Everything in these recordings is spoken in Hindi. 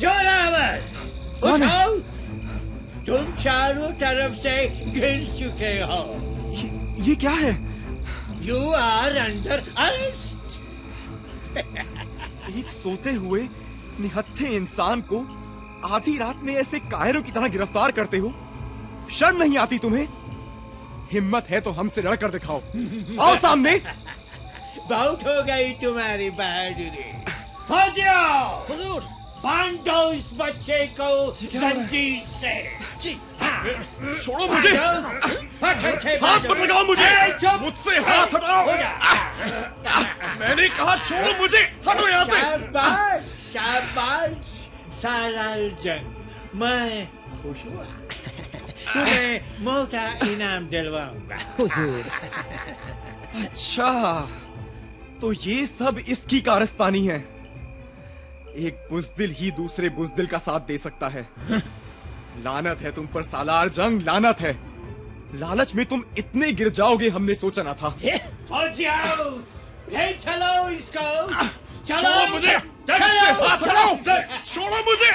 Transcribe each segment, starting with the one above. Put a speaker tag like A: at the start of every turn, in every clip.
A: जोरावर,
B: कौन है?
A: उठाओ। तुम चारों तरफ से गिर चुके हो।
B: ये क्या है?
A: You are under arrest.
B: एक सोते हुए निहत्थे इंसान को आधी रात में ऐसे कायरों की तरह गिरफ्तार करते हो? शर्म नहीं आती तुम्हें? हिम्मत है तो हमसे लड़कर दिखाओ। आओ सामने।
A: बहुत हो गई तुम्हारी बहादुरी। फौजियों,
C: हुजूर,
A: बांध दो इस बच्चे को जंजीर से।
C: जी।
B: छोड़ो मुझे। हाथ मत लगाओ मुझे। मुझसे हाथ हटाओ। मैंने कहा छोड़ो मुझे। हटो यहाँ से।
A: शाबाश, शाबाश सालारजंग, मैं खुश हुआ। तुम्हें मोटा इनाम दिलवाऊंगा।
C: हुजूर।
B: अच्छा, तो ये सब इसकी कारस्तानी है। एक बुज़दिल ही दूसरे बुज़दिल का साथ दे सकता है। लानत है तुम पर सालार जंग, लानत है। लालच में तुम इतने गिर जाओगे हमने सोचा ना था।
A: फौजियों, ले चलो इसको।
B: छोड़ो मुझे। हाथ हटाओ। छोड़ो मुझे।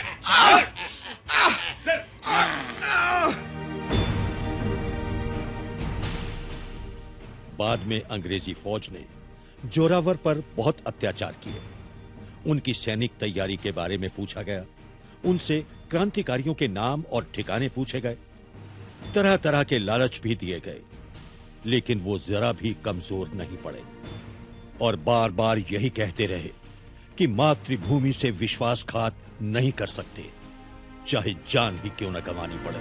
D: बाद में अंग्रेजी फौज ने जोरावर पर बहुत अत्याचार किए। उनकी सैनिक तैयारी के बारे में पूछा गया, उनसे क्रांतिकारियों के नाम और ठिकाने पूछे गए, तरह तरह के लालच भी दिए गए, लेकिन वो जरा भी कमजोर नहीं पड़े और बार बार यही कहते रहे कि मातृभूमि से विश्वासघात नहीं कर सकते, चाहे जान ही क्यों न गंवानी पड़े।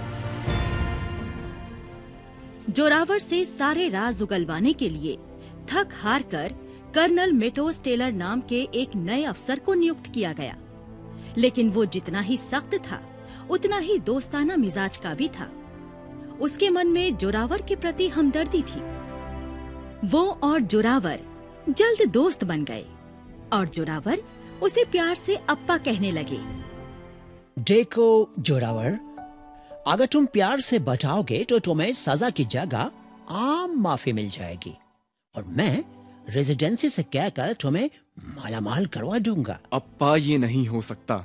E: जोरावर से सारे राज उगलवाने के लिए थक हार कर कर्नल मेटोस टेलर नाम के एक नए अफसर को नियुक्त किया गया, लेकिन वो जितना ही सख्त था उतना ही दोस्ताना मिजाज का भी था। उसके मन में जोरावर के प्रति हमदर्दी थी। वो और जोरावर जल्द दोस्त बन गए और जोरावर उसे प्यार से अप्पा कहने लगे।
C: देखो जोरावर, अगर तुम प्यार से बचाओगे तो तुम्हें सजा की जगह आम माफी मिल जाएगी और मैं रेजिडेंसी से कहकर तुम्हें मालामाल करवा दूंगा।
B: अप्पा, ये नहीं हो सकता।